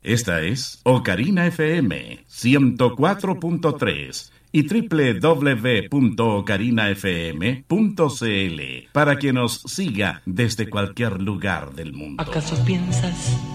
Esta es Ocarina FM 104.3 y www.ocarinafm.cl para que nos siga desde cualquier lugar del mundo. ¿Acaso piensas